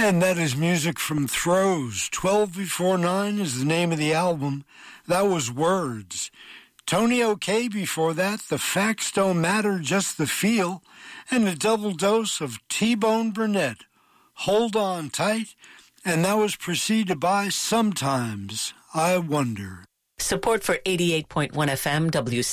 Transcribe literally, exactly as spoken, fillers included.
And that is music from Throws. twelve before nine is the name of the album. That was Words. Tony O'Kay before that, The Facts Don't Matter, Just the Feel, and a double dose of T-Bone Burnett, Hold On Tight, and that was preceded by Sometimes I Wonder. Support for eighty-eight point one F M W